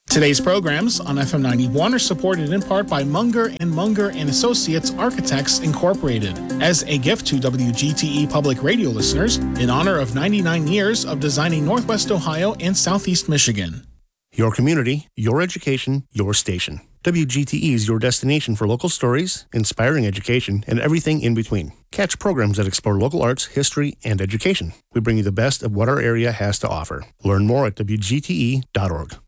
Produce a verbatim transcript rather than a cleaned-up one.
Today's programs on F M ninety-one are supported in part by Munger and Munger and Associates Architects Incorporated as a gift to W G T E public radio listeners in honor of ninety-nine years of designing Northwest Ohio and Southeast Michigan. Your community, your education, your station. W G T E is your destination for local stories, inspiring education, and everything in between. Catch programs that explore local arts, history, and education. We bring you the best of what our area has to offer. Learn more at W G T E dot org.